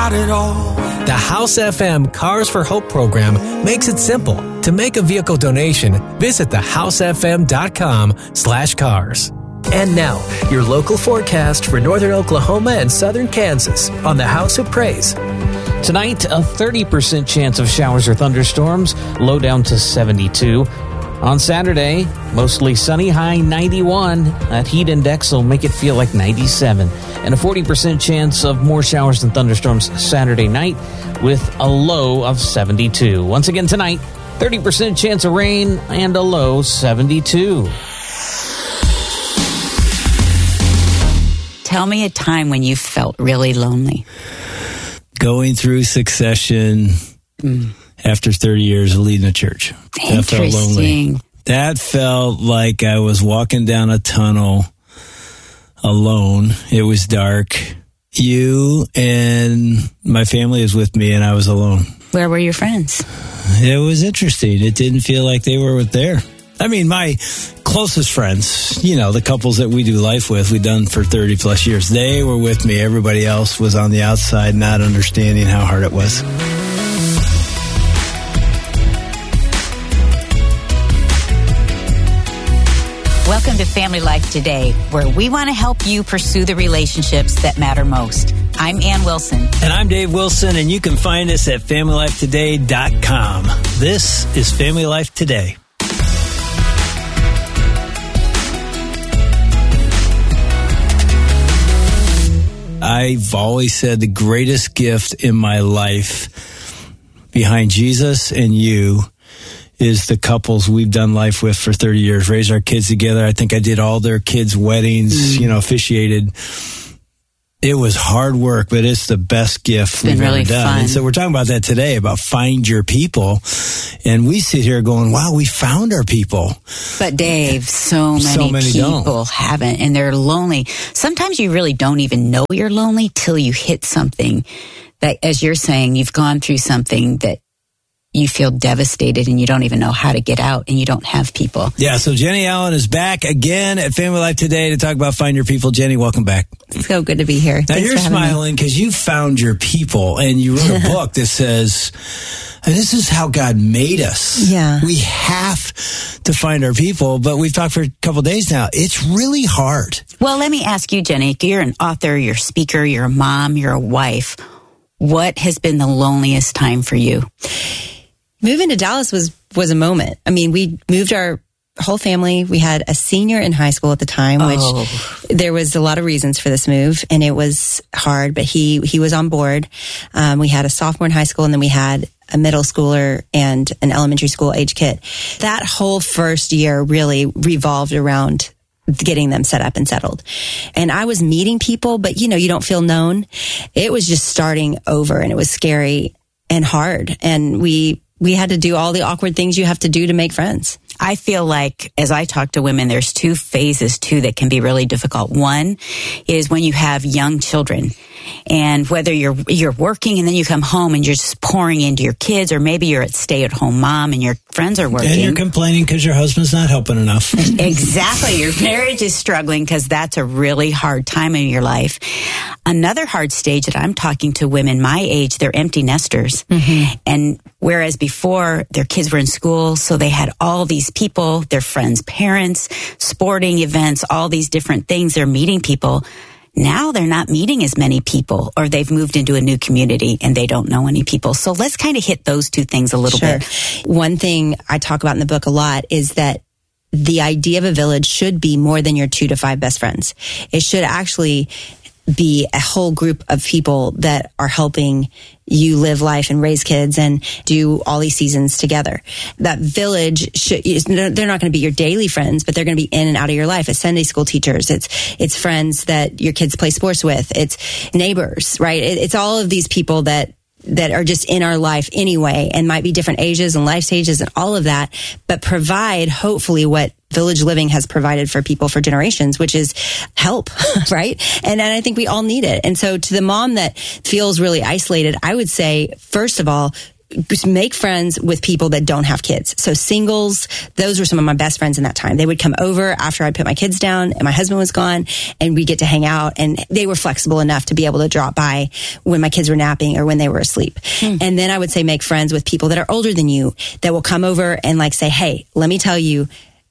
got it all. The House FM Cars for Hope program makes it simple. To make a vehicle donation, visit thehousefm.com/cars. And now, your local forecast for northern Oklahoma and southern Kansas on the House of Praise. Tonight, a 30% chance of showers or thunderstorms, low down to 72. On Saturday, mostly sunny, high 91. That heat index will make it feel like 97. And a 40% chance of more showers and thunderstorms Saturday night with a low of 72. Once again tonight, 30% chance of rain and a low 72. Tell me a time when you felt really lonely. Going through succession after 30 years of leading a church. That felt lonely. That felt like I was walking down a tunnel alone. It was dark. You and my family was with me, and I was alone. Where were your friends? It was interesting. It didn't feel like they were there. I mean, my closest friends, you know, the couples that we do life with, we've done for 30 plus years, they were with me. Everybody else was on the outside, not understanding how hard it was. Welcome to Family Life Today, where we want to help you pursue the relationships that matter most. I'm Ann Wilson. And I'm Dave Wilson, and you can find us at FamilyLifeToday.com. This is Family Life Today. I've always said the greatest gift in my life behind Jesus and you is the couples we've done life with for 30 years, raised our kids together. I think I did all their kids' weddings, officiated. It was hard work, but it's the best gift we've ever done. Fun. And so we're talking about that today, about find your people. And we sit here going, wow, we found our people. But Dave, so many people haven't, and they're lonely. Sometimes you really don't even know you're lonely till you hit something that, as you're saying, you've gone through something that you feel devastated and you don't even know how to get out and you don't have people. Yeah, so Jenny Allen is back again at Family Life Today to talk about Find Your People. Jenny, welcome back. It's so good to be here. Now, Thanks you're smiling because you found your people and you wrote a book that says, this is how God made us. Yeah. We have to find our people, but we've talked for a couple of days now. It's really hard. Well, let me ask you, Jenny, you're an author, you're a speaker, you're a mom, you're a wife. What has been the loneliest time for you? Moving to Dallas was a moment. I mean, we moved our whole family. We had a senior in high school at the time, which there was a lot of reasons for this move, and it was hard, but he was on board. We had a sophomore in high school, and then we had a middle schooler and an elementary school age kid. That whole first year really revolved around getting them set up and settled. And I was meeting people, but you don't feel known. It was just starting over, and it was scary and hard. And we had to do all the awkward things you have to do to make friends. I feel like, as I talk to women, there's two phases, too, that can be really difficult. One is when you have young children, and whether you're working and then you come home and you're just pouring into your kids, or maybe you're a stay-at-home mom and your friends are working. And you're complaining because your husband's not helping enough. Exactly. Your marriage is struggling because that's a really hard time in your life. Another hard stage that I'm talking to women my age, they're empty nesters. Mm-hmm. And whereas before their kids were in school, so they had all these people, their friends' parents, sporting events, all these different things, they're meeting people. Now they're not meeting as many people, or they've moved into a new community and they don't know any people. So let's kind of hit those two things a little bit. One thing I talk about in the book a lot is that the idea of a village should be more than your 2 to 5 best friends. It should actually be a whole group of people that are helping you live life and raise kids and do all these seasons together. That village they're not going to be your daily friends, but they're going to be in and out of your life. It's Sunday school teachers. It's friends that your kids play sports with. It's neighbors, right? It's all of these people that are just in our life anyway, and might be different ages and life stages and all of that, but provide hopefully what Village Living has provided for people for generations, which is help, right? And I think we all need it. And so to the mom that feels really isolated, I would say, first of all, make friends with people that don't have kids. So singles, those were some of my best friends in that time. They would come over after I'd put my kids down and my husband was gone, and we get to hang out, and they were flexible enough to be able to drop by when my kids were napping or when they were asleep. And then I would say make friends with people that are older than you that will come over and like say, hey, let me tell you,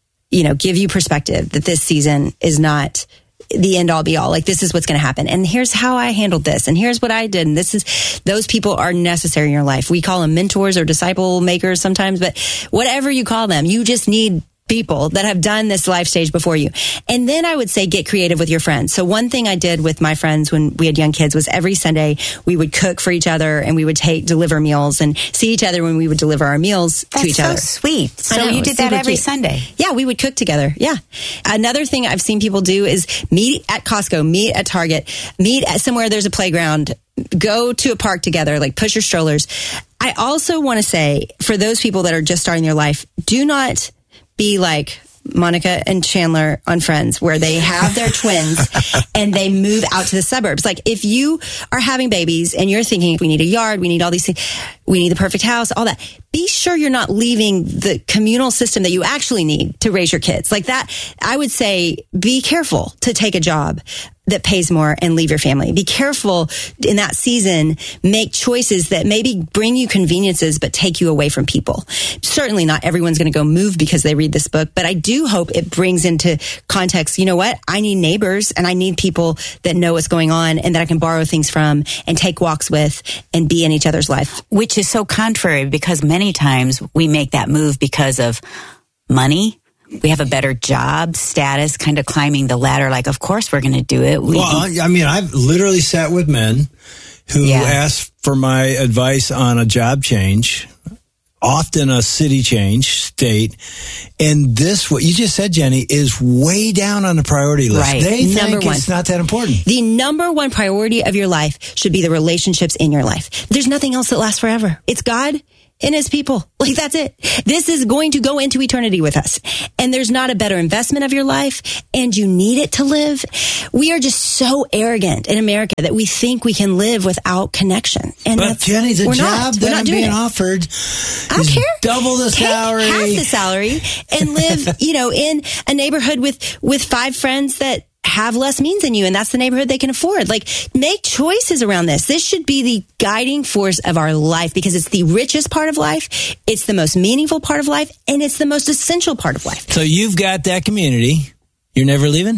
give you perspective that this season is not the end all be all. Like, this is what's going to happen. And here's how I handled this. And here's what I did. And those people are necessary in your life. We call them mentors or disciple makers sometimes, but whatever you call them, you just need people that have done this life stage before you. And then I would say get creative with your friends. So one thing I did with my friends when we had young kids was every Sunday we would cook for each other, and we would deliver meals and see each other when we would deliver our meals to each other. That's so sweet. So you did that every Sunday? Yeah, we would cook together. Yeah. Another thing I've seen people do is meet at Costco, meet at Target, meet at somewhere there's a playground, go to a park together, like push your strollers. I also want to say, for those people that are just starting their life, do not be like Monica and Chandler on Friends, where they have their twins and they move out to the suburbs. Like, if you are having babies and you're thinking, we need a yard, we need all these things, we need the perfect house, all that, be sure you're not leaving the communal system that you actually need to raise your kids. Like that, I would say, be careful to take a job that pays more and leave your family. Be careful in that season. Make choices that maybe bring you conveniences, but take you away from people. Certainly not everyone's going to go move because they read this book, but I do hope it brings into context, you know what? I need neighbors, and I need people that know what's going on and that I can borrow things from and take walks with and be in each other's life. Which is so contrary, because many times we make that move because of money. We have a better job status, kind of climbing the ladder. Like, of course we're going to do it. I've literally sat with men who asked for my advice on a job change, often a city change, state. And this, what you just said, Jenny, is way down on the priority list. Right. They think it's not that important. The number one priority of your life should be the relationships in your life. There's nothing else that lasts forever. It's God and his people. Like, that's it. This is going to go into eternity with us. And there's not a better investment of your life, and you need it to live. We are just so arrogant in America that we think we can live without connection. And but Jenny, the job that I'm being offered I don't care. Double the salary. Take half the salary and live, in a neighborhood with 5 friends that have less means than you, and that's the neighborhood they can afford. Like, make choices around this. This should be the guiding force of our life, because it's the richest part of life, it's the most meaningful part of life, and it's the most essential part of life. So you've got that community. You're never leaving?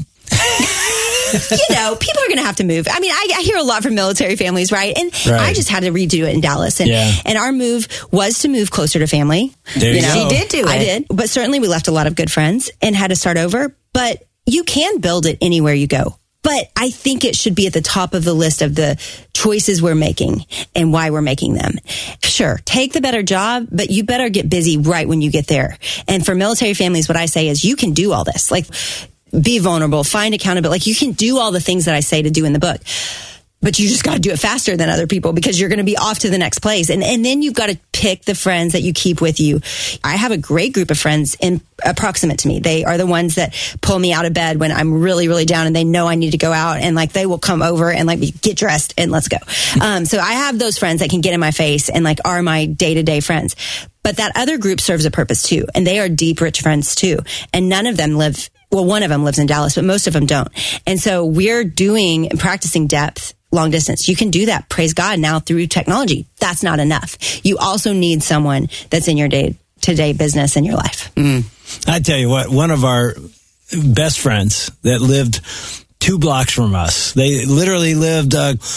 People are going to have to move. I mean, I hear a lot from military families, right? And I just had to redo it in Dallas. And our move was to move closer to family. There you go. She did do it. I did. But certainly we left a lot of good friends and had to start over. But you can build it anywhere you go. But I think it should be at the top of the list of the choices we're making and why we're making them. Sure, take the better job, but you better get busy right when you get there. And for military families, what I say is you can do all this. Like, be vulnerable, find accountability. Like, you can do all the things that I say to do in the book. But you just got to do it faster than other people, because you're going to be off to the next place. And then you've got to pick the friends that you keep with you. I have a great group of friends proximate to me. They are the ones that pull me out of bed when I'm really, really down and they know I need to go out, and like they will come over and like get dressed and let's go. So I have those friends that can get in my face and like are my day-to-day friends. But that other group serves a purpose too. And they are deep, rich friends too. And none of them one of them lives in Dallas, but most of them don't. And so we're doing and practicing depth long distance. You can do that, praise God, now through technology. That's not enough. You also need someone that's in your day-to-day business in your life. I tell you what, one of our best friends that lived 2 blocks from us, they literally lived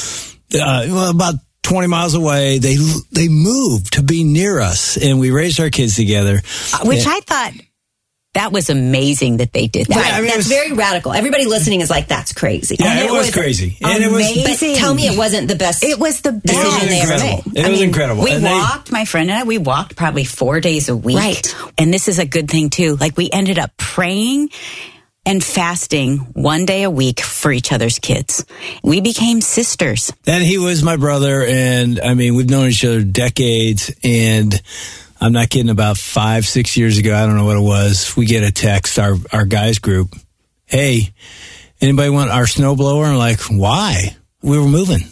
about 20 miles away. They moved to be near us, and we raised our kids together. Which I thought that was amazing that they did that. Right. I mean, that's very radical. Everybody listening is like, that's crazy. Yeah, and it was crazy. And but tell me it wasn't the best. It was the best decision they ever made. It was incredible. My friend and I, we walked probably 4 days a week. Right. And this is a good thing too. Like, we ended up praying and fasting 1 day a week for each other's kids. We became sisters. And he was my brother, and I mean, we've known each other decades, and I'm not kidding, about 5-6 years ago, I don't know what it was, we get a text, our guys group, hey, anybody want our snowblower? And I'm like, why? We were moving.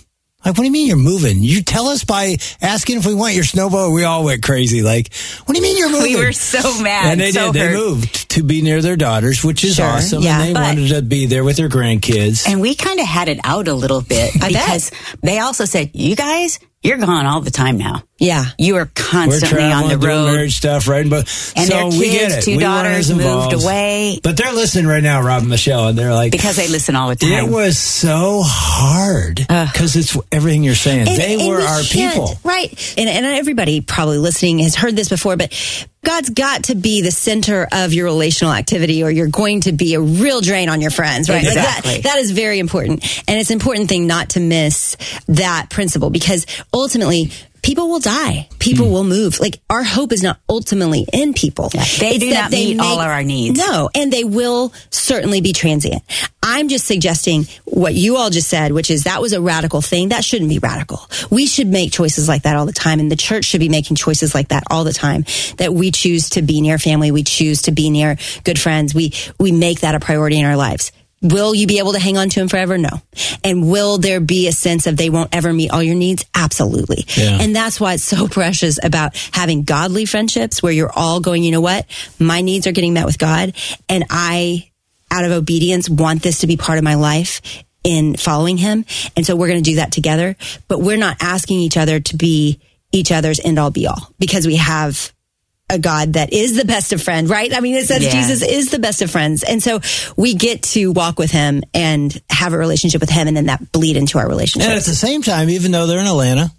Like, what do you mean you're moving? You tell us by asking if we want your snowboat. We all went crazy. Like, what do you mean you're moving? We were so mad. And they so did. hurt. They moved to be near their daughters, which is awesome. Yeah, and they wanted to be there with their grandkids. And we kind of had it out a little bit because they also said, you guys, you're gone all the time now. Yeah. You are constantly We're on the doing road. marriage stuff, right? But And so their we get kids, it. 2 We weren't daughters as moved involved. away. But they're listening right now, Rob and Michelle, and they're like, Because they listen all the time. it was so hard because it's everything you're saying. They were we our can't- people. Right. And everybody probably listening has heard this before, but God's got to be the center of your relational activity or you're going to be a real drain on your friends, right? Exactly. Like that is very important. And it's an important thing not to miss that principle because ultimately people will die. People will move. Like our hope is not ultimately in people. Yeah. They It's do that not meet all of our needs. No, and they will certainly be transient. I'm just suggesting what you all just said, which is that was a radical thing. That shouldn't be radical. We should make choices like that all the time. And the church should be making choices like that all the time. That we choose to be near family. We choose to be near good friends. We make that a priority in our lives. Will you be able to hang on to him forever? No. And will there be a sense of they won't ever meet all your needs? Absolutely. Yeah. And that's why it's so precious about having godly friendships where you're all going, you know what? My needs are getting met with God. And I, out of obedience, want this to be part of my life in following him. And so we're going to do that together. But we're not asking each other to be each other's end all be all because we have a God that is the best of friends, right? I mean, it says Jesus is the best of friends. And so we get to walk with him and have a relationship with him and then that bleed into our relationship. And at the same time, even though they're in Atlanta,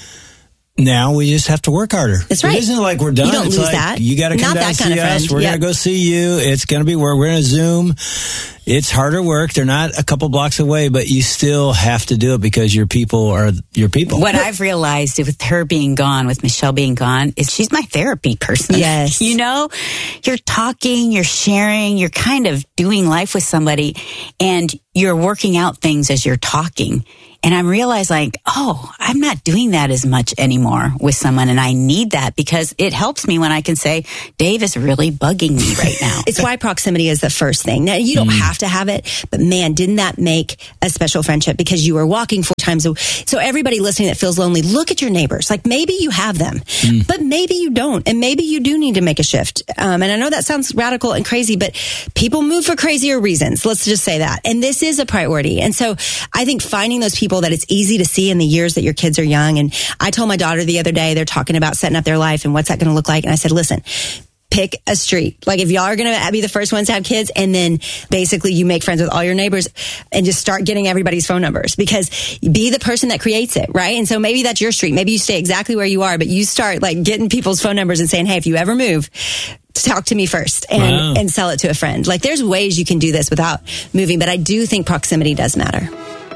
now we just have to work harder. That's right. It isn't like we're done. You don't it's lose like, that. You got to come Not down that and kind see of us. friend. We're Yep. going to go see you. It's going to be where we're going to Zoom. It's harder work. They're not a couple blocks away, but you still have to do it because your people are your people. What I've realized with her being gone, with Michelle being gone, is she's my therapy person. Yes. You know, you're talking, you're sharing, you're kind of doing life with somebody and you're working out things as you're talking. And I'm realizing, like, oh, I'm not doing that as much anymore with someone. And I need that because it helps me when I can say, Dave is really bugging me right now. It's why proximity is the first thing. Now, you don't have to have it, but man, didn't that make a special friendship because you were walking 4 times a week. So everybody listening that feels lonely, look at your neighbors. Like maybe you have them, but maybe you don't. And maybe you do need to make a shift. And I know that sounds radical and crazy, but people move for crazier reasons. Let's just say that. And this is a priority. And so I think finding those people that it's easy to see in the years that your kids are young. And I told my daughter the other day, they're talking about setting up their life and what's that going to look like. And I said, listen, pick a street. Like if y'all are going to be the first ones to have kids and then basically you make friends with all your neighbors and just start getting everybody's phone numbers because be the person that creates it, right? And so maybe that's your street. Maybe you stay exactly where you are, but you start like getting people's phone numbers and saying, hey, if you ever move, talk to me first and sell it to a friend. Like there's ways you can do this without moving, but I do think proximity does matter.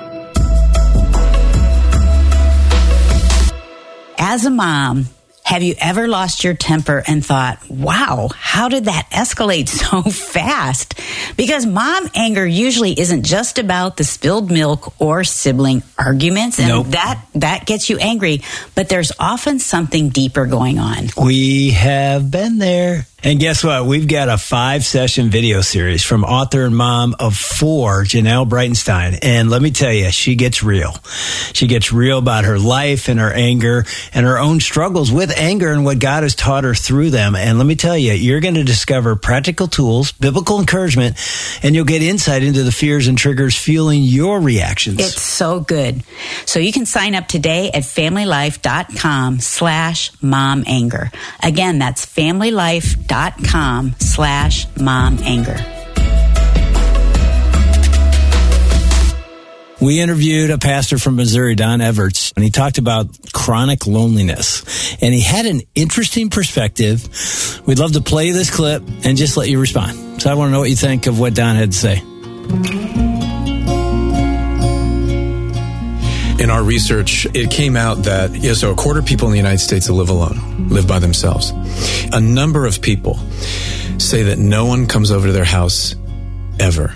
As a mom, have you ever lost your temper and thought, wow, how did that escalate so fast? Because mom anger usually isn't just about the spilled milk or sibling arguments. And that gets you angry. But there's often something deeper going on. We have been there. And guess what? We've got a 5-session video series from author and mom of 4, Janelle Breitenstein. And let me tell you, she gets real. She gets real about her life and her anger and her own struggles with anger and what God has taught her through them. And let me tell you, you're going to discover practical tools, biblical encouragement, and you'll get insight into the fears and triggers fueling your reactions. It's so good. So you can sign up today at familylife.com/momanger. Again, that's familylife.com/momanger. We interviewed a pastor from Missouri, Don Everts, and he talked about chronic loneliness. And he had an interesting perspective. We'd love to play this clip and just let you respond. So I want to know what you think of what Don had to say. In our research, it came out that, so a quarter of people in the United States that live alone, live by themselves. A number of people say that no one comes over to their house ever.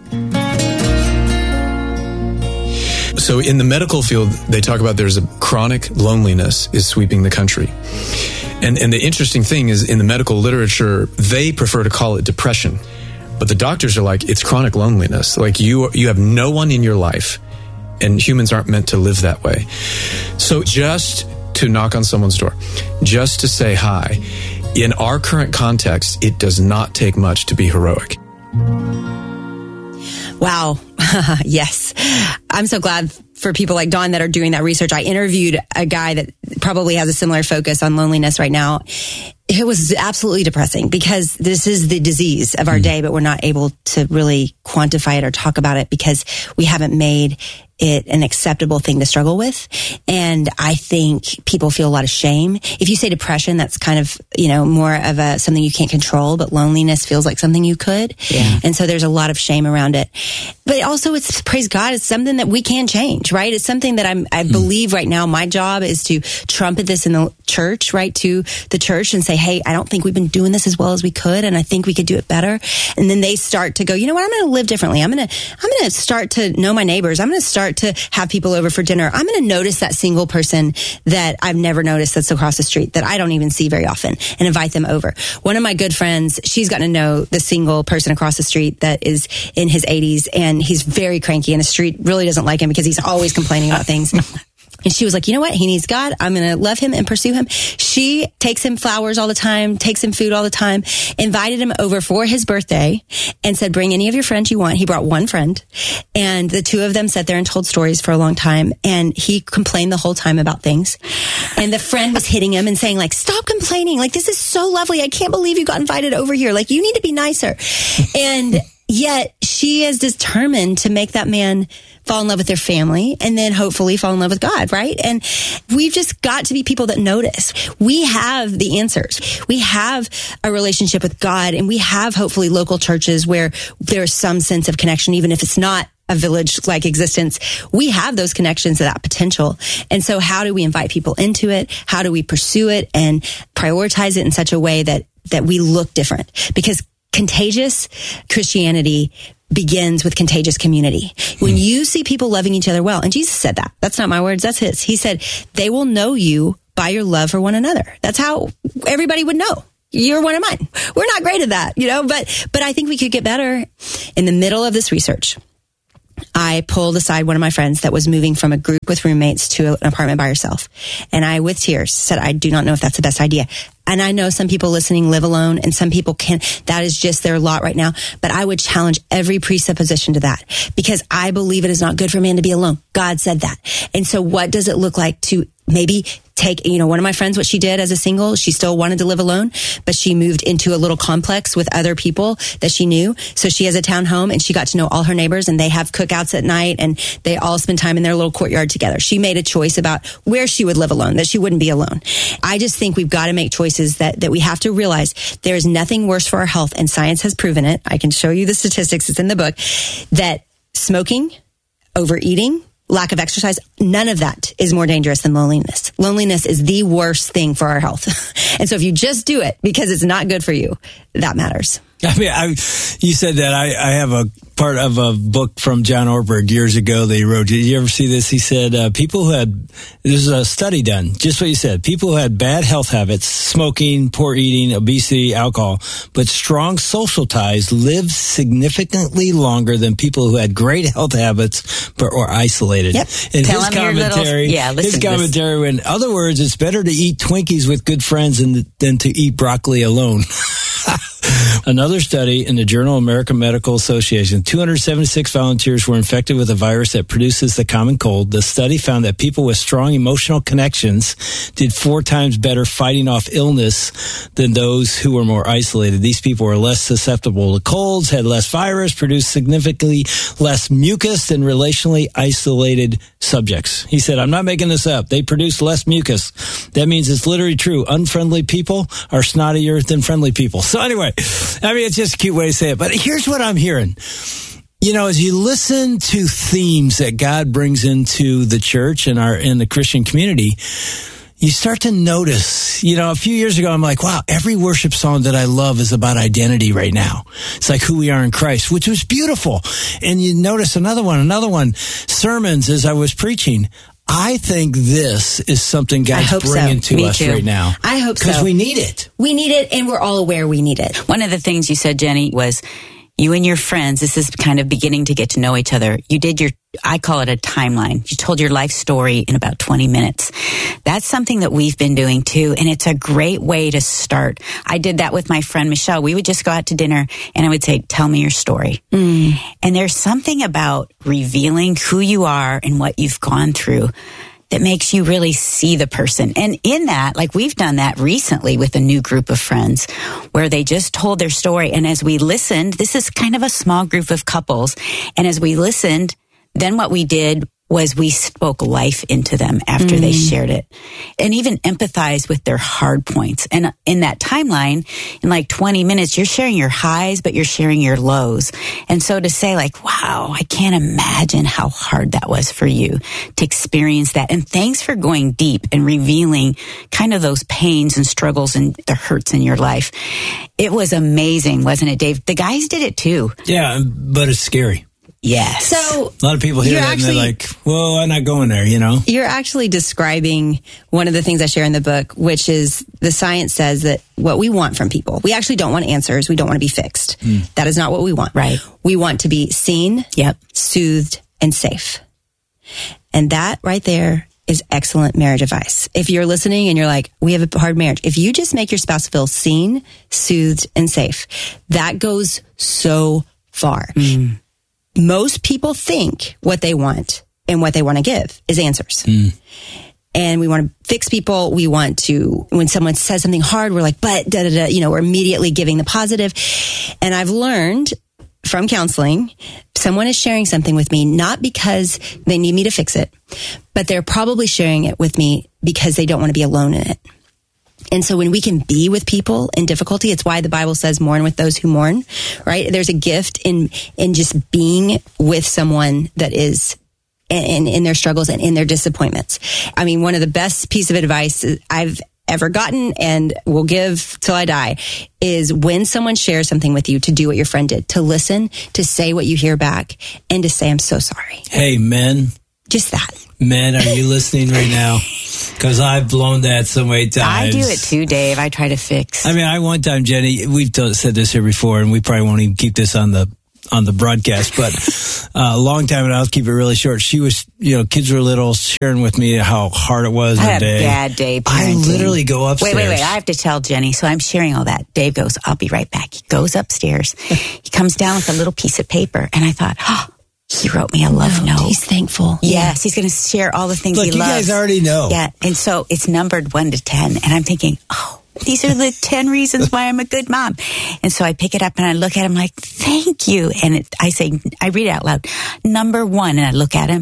So in the medical field, they talk about there's a chronic loneliness is sweeping the country. And the interesting thing is in the medical literature, they prefer to call it depression. But the doctors are like, it's chronic loneliness. Like you have no one in your life And humans aren't meant to live that way. So just to knock on someone's door, just to say hi, in our current context, it does not take much to be heroic. Wow. Yes. I'm so glad for people like Dawn that are doing that research. I interviewed a guy that probably has a similar focus on loneliness right now. It was absolutely depressing because this is the disease of our day, but we're not able to really quantify it or talk about it because we haven't made it an acceptable thing to struggle with. And I think people feel a lot of shame. If you say depression, that's kind of, more of something you can't control, but loneliness feels like something you could. Yeah. And so there's a lot of shame around it. But also it's, praise God, it's something that we can change, right? It's something that I believe right now my job is to trumpet this in the church, right? To the church and say, hey, I don't think we've been doing this as well as we could. And I think we could do it better. And then they start to go, you know what? I'm going to live differently. I'm going to start to know my neighbors. I'm going to start to have people over for dinner. I'm going to notice that single person that I've never noticed that's across the street that I don't even see very often and invite them over. One of my good friends, she's gotten to know the single person across the street that is in his 80s and he's very cranky and the street really doesn't like him because he's always complaining about things. And she was like, you know what? He needs God. I'm going to love him and pursue him. She takes him flowers all the time, takes him food all the time, invited him over for his birthday and said, bring any of your friends you want. He brought one friend and the two of them sat there and told stories for a long time. And he complained the whole time about things. And the friend was hitting him and saying like, stop complaining. Like, this is so lovely. I can't believe you got invited over here. Like, you need to be nicer. And yet she is determined to make that man fall in love with their family and then hopefully fall in love with God, right? And we've just got to be people that notice. We have the answers. We have a relationship with God and we have hopefully local churches where there's some sense of connection, even if it's not a village-like existence. We have those connections, that potential. And so how do we invite people into it? How do we pursue it and prioritize it in such a way that we look different? Because contagious Christianity begins with contagious community. When you see people loving each other well, and Jesus said that. That's not my words, that's his. He said, they will know you by your love for one another. That's how everybody would know. You're one of mine. We're not great at that, but I think we could get better. In the middle of this research, I pulled aside one of my friends that was moving from a group with roommates to an apartment by herself. And I, with tears, said, I do not know if that's the best idea. And I know some people listening live alone and some people can, that is just their lot right now. But I would challenge every presupposition to that because I believe it is not good for man to be alone. God said that. And so what does it look like to maybe take, one of my friends, what she did as a single, she still wanted to live alone, but she moved into a little complex with other people that she knew. So she has a town home and she got to know all her neighbors and they have cookouts at night and they all spend time in their little courtyard together. She made a choice about where she would live alone, that she wouldn't be alone. I just think we've got to make choices that we have to realize there is nothing worse for our health, and science has proven it. I can show you the statistics. It's in the book that smoking, overeating, lack of exercise, none of that is more dangerous than loneliness. Loneliness is the worst thing for our health. And so if you just do it because it's not good for you, that matters. I mean, you said that. I have a part of a book from John Ortberg years ago that he wrote. Did you ever see this? He said, people who had, there's a study done, just what you said, people who had bad health habits, smoking, poor eating, obesity, alcohol, but strong social ties lived significantly longer than people who had great health habits but were isolated. Yep. In his commentary, in other words, it's better to eat Twinkies with good friends than to eat broccoli alone. Another study in the Journal of American Medical Association, 276 volunteers were infected with a virus that produces the common cold. The study found that people with strong emotional connections did 4 times better fighting off illness than those who were more isolated. These people were less susceptible to colds, had less virus, produced significantly less mucus than relationally isolated subjects. He said, I'm not making this up. They produce less mucus. That means it's literally true. Unfriendly people are snottier than friendly people. So anyway, I mean, it's just a cute way to say it. But here's what I'm hearing. As you listen to themes that God brings into the church and in the Christian community, you start to notice, a few years ago, I'm like, wow, every worship song that I love is about identity right now. It's like who we are in Christ, which was beautiful. And you notice another one, sermons as I was preaching. I think this is something God's bringing to us right now. I hope so. Because we need it. We need it, and we're all aware we need it. One of the things you said, Jenny, was you and your friends, this is kind of beginning to get to know each other. You did I call it a timeline. You told your life story in about 20 minutes. That's something that we've been doing too, and it's a great way to start. I did that with my friend Michelle. We would just go out to dinner, and I would say, tell me your story. And there's something about revealing who you are and what you've gone through that makes you really see the person. And in that, like we've done that recently with a new group of friends where they just told their story. And as we listened, this is kind of a small group of couples. And as we listened, then what we did was we spoke life into them after they shared it and even empathized with their hard points. And in that timeline, in like 20 minutes, you're sharing your highs, but you're sharing your lows. And so to say like, wow, I can't imagine how hard that was for you to experience that. And thanks for going deep and revealing kind of those pains and struggles and the hurts in your life. It was amazing, wasn't it, Dave? The guys did it too. Yeah, but it's scary. Yes. So a lot of people hear that and they're like, well, I'm not going there, you know? You're actually describing one of the things I share in the book, which is the science says that what we want from people, we actually don't want answers. We don't want to be fixed. That is not what we want. Right. We want to be seen, soothed, and safe. And that right there is excellent marriage advice. If you're listening and you're like, we have a hard marriage, if you just make your spouse feel seen, soothed, and safe, that goes so far. Most people think what they want and what they want to give is answers. And we want to fix people. We want to, when someone says something hard, we're like, but we're immediately giving the positive. And I've learned from counseling, someone is sharing something with me, not because they need me to fix it, but they're probably sharing it with me because they don't want to be alone in it. And so when we can be with people in difficulty, it's why the Bible says mourn with those who mourn, right? There's a gift in just being with someone that is in their struggles and in their disappointments. I mean, one of the best piece of advice I've ever gotten and will give till I die is when someone shares something with you, to do what your friend did, to listen, to say what you hear back, and to say, I'm so sorry. Hey, men. Just that. Men, are you listening right now? Because I've blown that so many times. I do it too, Dave. I try to fix. I mean, one time, Jenny, we've said this here before, and we probably won't even keep this on the broadcast, but a long time ago, I'll keep it really short. She was, kids were little, sharing with me how hard it was. I had a bad day parenting. I literally go upstairs. Wait. I have to tell Jenny. So I'm sharing all that. Dave goes, I'll be right back. He goes upstairs. He comes down with a little piece of paper. And I thought, he wrote me a love note. He's thankful. Yes, he's going to share all the things he loves. You guys already know. Yeah, and so it's numbered 1 to 10. And I'm thinking, these are the 10 reasons why I'm a good mom. And so I pick it up and I look at him like, thank you. And I read it out loud. Number 1, and I look at him,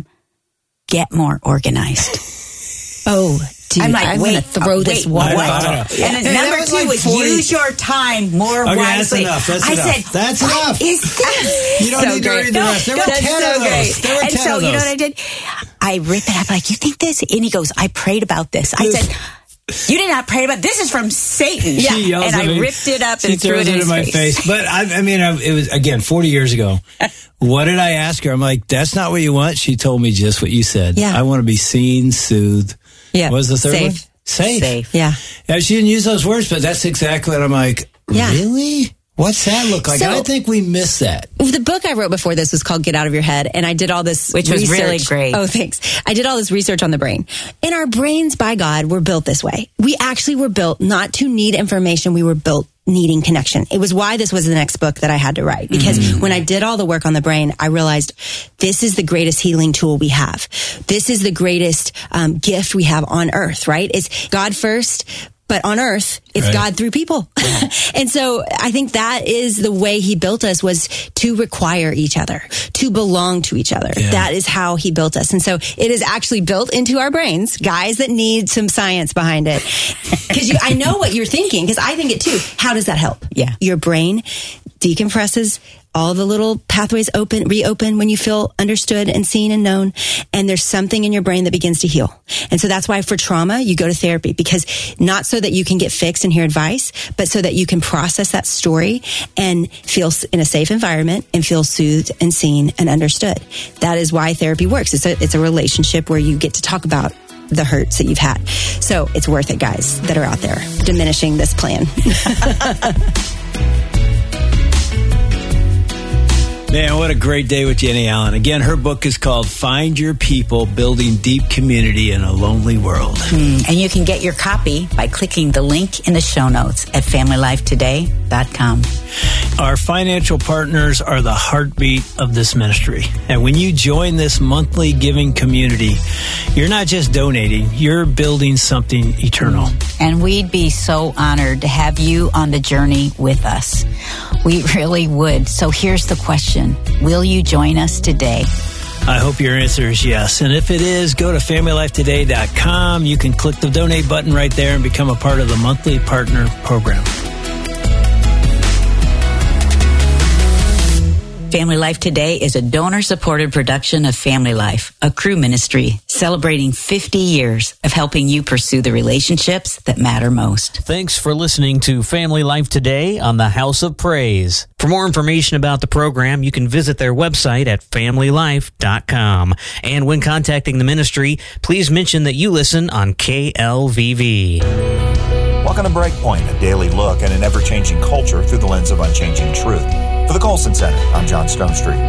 get more organized. Dude, I'm like, I'm going to throw this one. What? And then number 2 is use your time more wisely. That's enough. I said, that's enough. Is this? You don't need to read the rest. There were 10 of those. There were 10 and so, of those. you know what I did? I rip it up like, you think this? And he goes, I prayed about this. I said, you did not pray about this. Is from Satan. She yells and at me. I ripped it up and she threw it in my face. But I mean, it was again 40 years ago. What did I ask her? I'm like, that's not what you want. She told me just what you said. Yeah. I want to be seen, soothed. Yeah. What was the third Safe. one? Safe. Yeah. She didn't use those words, but that's exactly what I'm like. Yeah. Really? What's that look like? So, I think we missed that. The book I wrote before this was called Get Out of Your Head, and I did all this Which was really great. Oh, thanks. I did all this research on the brain. And our brains, by God, were built this way. We actually were built not to need information. We were built needing connection. It was why this was the next book that I had to write. Because when I did all the work on the brain, I realized this is the greatest healing tool we have. This is the greatest gift we have on earth, right? It's God first. But on earth, it's God through people. And so I think that is the way he built us, was to require each other, to belong to each other. Yeah. That is how he built us. And so it is actually built into our brains, guys, that need some science behind it. Because I know what you're thinking, because I think it too. How does that help? Yeah. Your brain decompresses, all the little pathways reopen when you feel understood and seen and known. And there's something in your brain that begins to heal. And so that's why for trauma, you go to therapy, because not so that you can get fixed and hear advice, but so that you can process that story and feel in a safe environment and feel soothed and seen and understood. That is why therapy works. It's a relationship where you get to talk about the hurts that you've had. So it's worth it, guys, that are out there diminishing this plan. Man, what a great day with Jenny Allen. Again, her book is called Find Your People, Building Deep Community in a Lonely World. And you can get your copy by clicking the link in the show notes at FamilyLifeToday.com. Our financial partners are the heartbeat of this ministry. And when you join this monthly giving community, you're not just donating, you're building something eternal. And we'd be so honored to have you on the journey with us. We really would. So here's the question. Will you join us today? I hope your answer is yes. And if it is, go to FamilyLifeToday.com. You can click the donate button right there and become a part of the monthly partner program. Family Life Today is a donor-supported production of Family Life, a crew ministry celebrating 50 years of helping you pursue the relationships that matter most. Thanks for listening to Family Life Today on the House of Praise. For more information about the program, you can visit their website at FamilyLife.com. And when contacting the ministry, please mention that you listen on KLVV. Welcome to Breakpoint, a daily look at an ever-changing culture through the lens of unchanging truth. For the Colson Center, I'm John Stonestreet.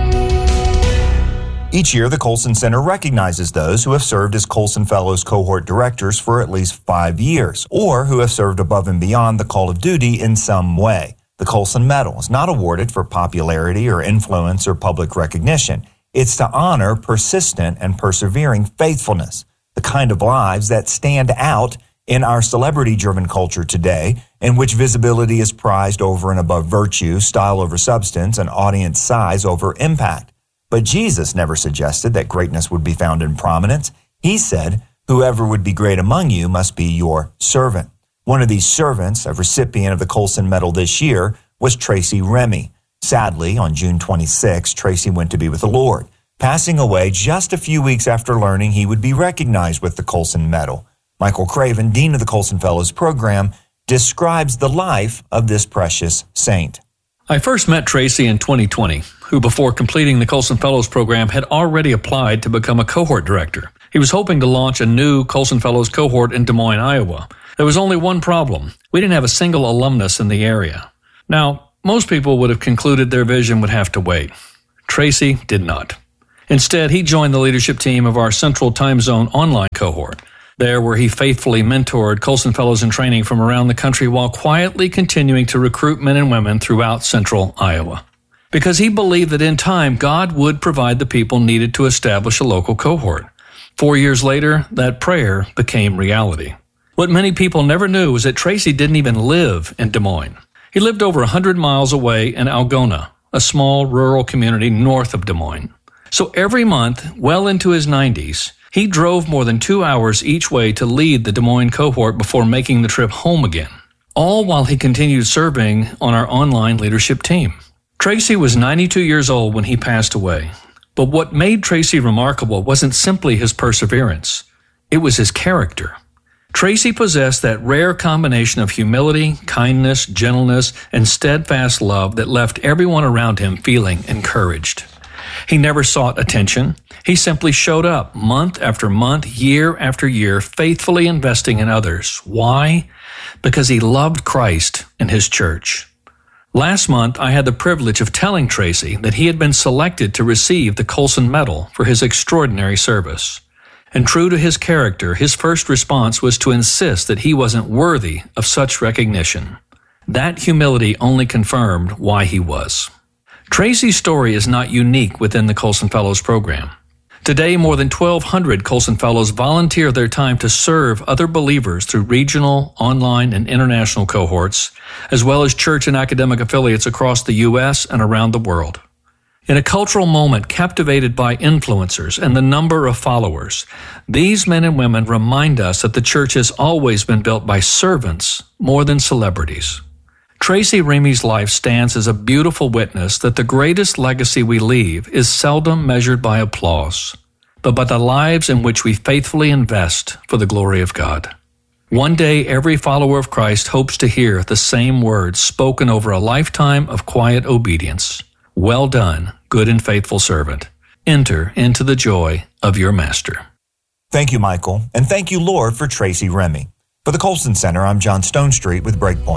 Each year, the Colson Center recognizes those who have served as Colson Fellows cohort directors for at least 5 years, or who have served above and beyond the call of duty in some way. The Colson Medal is not awarded for popularity or influence or public recognition. It's to honor persistent and persevering faithfulness, the kind of lives that stand out in our celebrity-driven culture today, in which visibility is prized over and above virtue, style over substance, and audience size over impact. But Jesus never suggested that greatness would be found in prominence. He said, whoever would be great among you must be your servant. One of these servants, a recipient of the Colson Medal this year, was Tracy Remy. Sadly, on June 26, Tracy went to be with the Lord, passing away just a few weeks after learning he would be recognized with the Colson Medal. Michael Craven, Dean of the Colson Fellows Program, describes the life of this precious saint. I first met Tracy in 2020, who before completing the Colson Fellows Program had already applied to become a cohort director. He was hoping to launch a new Colson Fellows cohort in Des Moines, Iowa. There was only one problem. We didn't have a single alumnus in the area. Now, most people would have concluded their vision would have to wait. Tracy did not. Instead, he joined the leadership team of our Central Time Zone online cohort. There, where he faithfully mentored Colson Fellows in training from around the country while quietly continuing to recruit men and women throughout central Iowa. Because he believed that in time, God would provide the people needed to establish a local cohort. 4 years later, that prayer became reality. What many people never knew was that Tracy didn't even live in Des Moines. He lived over 100 miles away in Algona, a small rural community north of Des Moines. So every month, well into his 90s, he drove more than 2 hours each way to lead the Des Moines cohort before making the trip home again, all while he continued serving on our online leadership team. Tracy was 92 years old when he passed away, but what made Tracy remarkable wasn't simply his perseverance. It was his character. Tracy possessed that rare combination of humility, kindness, gentleness, and steadfast love that left everyone around him feeling encouraged. He never sought attention. He simply showed up month after month, year after year, faithfully investing in others. Why? Because he loved Christ and his church. Last month, I had the privilege of telling Tracy that he had been selected to receive the Colson Medal for his extraordinary service. And true to his character, his first response was to insist that he wasn't worthy of such recognition. That humility only confirmed why he was. Tracy's story is not unique within the Colson Fellows program. Today, more than 1,200 Colson Fellows volunteer their time to serve other believers through regional, online, and international cohorts, as well as church and academic affiliates across the U.S. and around the world. In a cultural moment captivated by influencers and the number of followers, these men and women remind us that the church has always been built by servants more than celebrities. Tracy Remy's life stands as a beautiful witness that the greatest legacy we leave is seldom measured by applause, but by the lives in which we faithfully invest for the glory of God. One day, every follower of Christ hopes to hear the same words spoken over a lifetime of quiet obedience. Well done, good and faithful servant. Enter into the joy of your master. Thank you, Michael, and thank you, Lord, for Tracy Remy. For the Colson Center, I'm John Stonestreet with Breakpoint.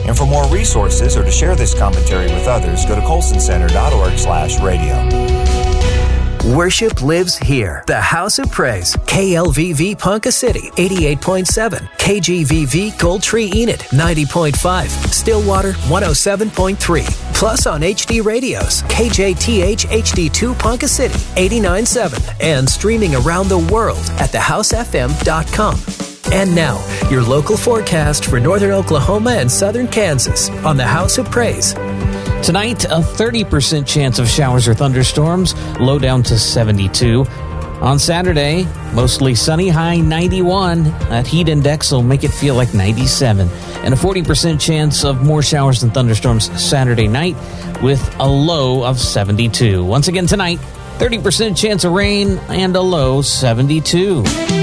And for more resources or to share this commentary with others, go to colsoncenter.org/radio. Worship lives here. The House of Praise. KLVV Ponca City, 88.7. KGVV Gold Tree Enid, 90.5. Stillwater, 107.3. Plus on HD radios, KJTH HD2 Ponca City, 89.7. And streaming around the world at thehousefm.com. And now, your local forecast for northern Oklahoma and southern Kansas on the House of Praise. Tonight, a 30% chance of showers or thunderstorms, low down to 72. On Saturday, mostly sunny, high 91. That heat index will make it feel like 97. And a 40% chance of more showers and thunderstorms Saturday night with a low of 72. Once again tonight, 30% chance of rain and a low 72.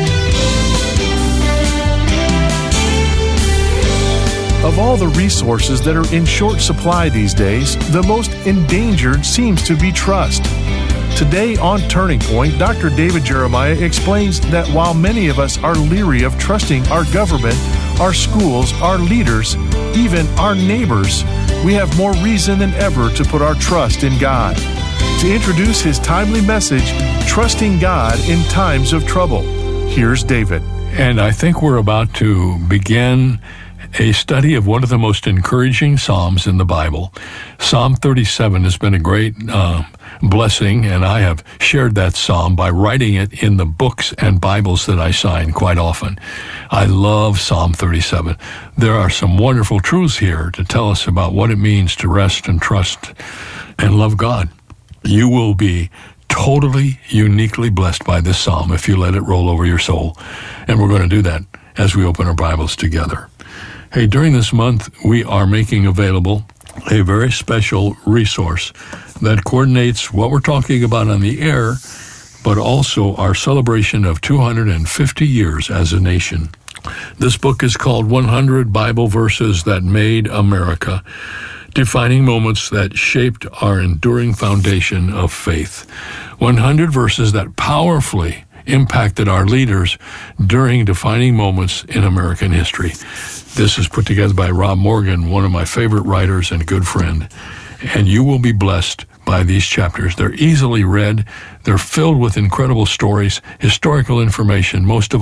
Of all the resources that are in short supply these days, the most endangered seems to be trust. Today on Turning Point, Dr. David Jeremiah explains that while many of us are leery of trusting our government, our schools, our leaders, even our neighbors, we have more reason than ever to put our trust in God. To introduce his timely message, Trusting God in Times of Trouble, here's David. And I think we're about to begin a study of one of the most encouraging Psalms in the Bible. Psalm 37 has been a great blessing, and I have shared that Psalm by writing it in the books and Bibles that I sign quite often. I love Psalm 37. There are some wonderful truths here to tell us about what it means to rest and trust and love God. You will be totally, uniquely blessed by this Psalm if you let it roll over your soul. And we're going to do that as we open our Bibles together. Hey, during this month, we are making available a very special resource that coordinates what we're talking about on the air, but also our celebration of 250 years as a nation. This book is called 100 Bible Verses That Made America, Defining Moments That Shaped Our Enduring Foundation of Faith. 100 verses that powerfully impacted our leaders during defining moments in American history. This is put together by Rob Morgan, one of my favorite writers and a good friend. And you will be blessed by these chapters. They're easily read. They're filled with incredible stories, historical information, most of